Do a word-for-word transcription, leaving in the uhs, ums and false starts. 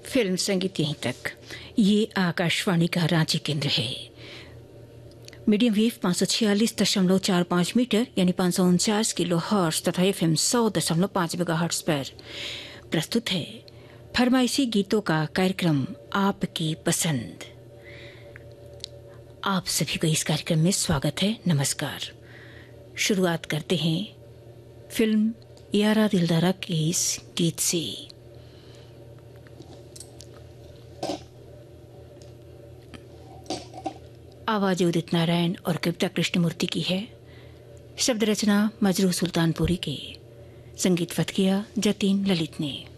Film संगीत यहीं तक। ये आकाशवाणी का रांची केंद्र है। मीडियम वेव पाँच सौ छियालीस दशमलव चार पाँच मीटर यानी पाँच सौ उनचास किलो हर्ट्ज तथा एफ एम सौ दशमलव पाँच मेगा हर्ट्ज पर प्रस्तुत है फरमाइशी गीतों का कार्यक्रम आपकी पसंद। आप सभी को इस कार्यक्रम में स्वागत है। नमस्कार। शुरुआत करते हैं फिल्म यारा दिलदारा के इस गीत से। आवाज उदित नारायण और कविता कृष्णमूर्ति की है। शब्द रचना मजरू सुल्तानपुरी के, संगीतवत किया जतीन ललित ने।